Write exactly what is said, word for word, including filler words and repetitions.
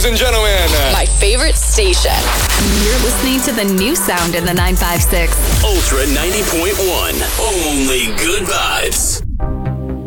and gentlemen. My favorite station. You're listening to the new sound in the nine five six. Ultra ninety point one. Only good vibes.